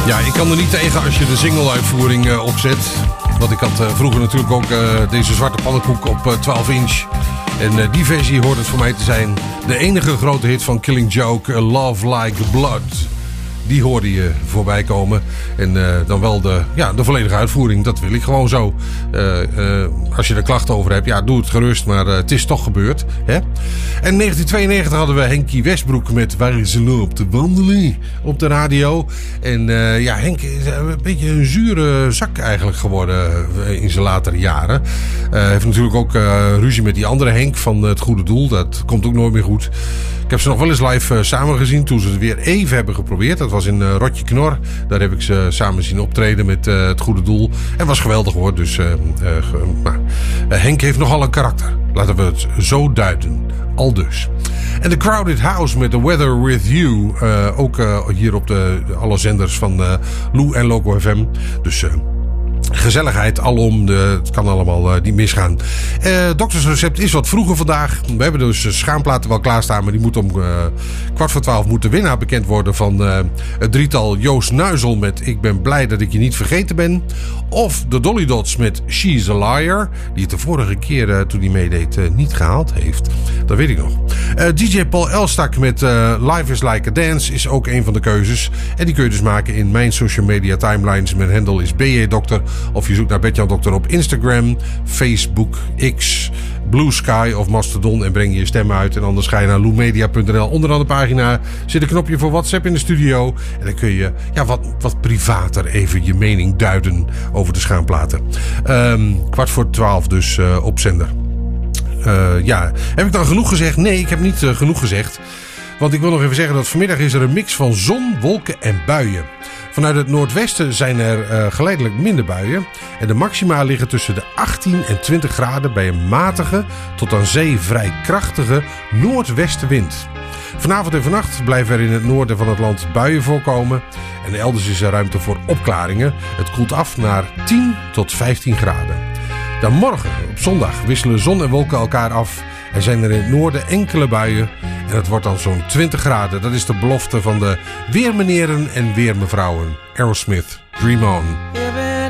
Ja, ik kan er niet tegen als je de single-uitvoering opzet. Want ik had vroeger natuurlijk ook deze zwarte pannenkoek op 12 inch. En die versie hoort het voor mij te zijn de enige grote hit van Killing Joke, Love Like Blood. Die hoorde je voorbij komen. En dan wel de volledige uitvoering. Dat wil ik gewoon zo. Als je er klachten over hebt, ja, doe het gerust. Maar het is toch gebeurd. Hè? En in 1992 hadden we Henkie Westbroek met Waar is ze op te wandelen op de radio. En Henk is een beetje een zure zak eigenlijk geworden in zijn latere jaren. Heeft natuurlijk ook ruzie met die andere Henk van Het Goede Doel. Dat komt ook nooit meer goed. Ik heb ze nog wel eens live samen gezien toen ze het weer even hebben geprobeerd. Dat was in Rotje Knor. Daar heb ik ze samen zien optreden met Het Goede Doel. En was geweldig hoor. Dus Henk heeft nogal een karakter. Laten we het zo duiden. Aldus. En The Crowded House met The Weather With You. Ook hier op alle zenders van Lou en Loco FM. Dus gezelligheid alom. Het kan allemaal niet misgaan. Doktersrecept is wat vroeger vandaag. We hebben dus schaamplaten wel klaarstaan. Maar die moet om 11:15 moet de winnaar bekend worden van het drietal Joost Nuizel met Ik ben blij dat ik je niet vergeten ben. Of de Dolly Dots met She's a Liar. Die het de vorige keer toen hij meedeed niet gehaald heeft. Dat weet ik nog. DJ Paul Elstak met Life is Like a Dance is ook een van de keuzes. En die kun je dus maken in mijn social media timelines. Mijn handle is BJ Dokter. Of je zoekt naar Bert-Jan Dokter op Instagram, Facebook, X, Blue Sky of Mastodon en breng je stem uit. En anders ga je naar loemedia.nl. Onderaan de pagina zit een knopje voor WhatsApp in de studio. En dan kun je wat privater even je mening duiden over de schaamplaten. 11:15 dus op zender. Heb ik dan genoeg gezegd? Nee, ik heb niet genoeg gezegd. Want ik wil nog even zeggen dat vanmiddag is er een mix van zon, wolken en buien. Vanuit het noordwesten zijn er geleidelijk minder buien. En de maxima liggen tussen de 18 en 20 graden bij een matige tot aan zee vrij krachtige noordwestenwind. Vanavond en vannacht blijven er in het noorden van het land buien voorkomen. En elders is er ruimte voor opklaringen. Het koelt af naar 10 tot 15 graden. Dan morgen, op zondag, wisselen zon en wolken elkaar af. En zijn er in het noorden enkele buien. En het wordt dan zo'n 20 graden. Dat is de belofte van de weermeneren en weermevrouwen. Aerosmith, Dream On.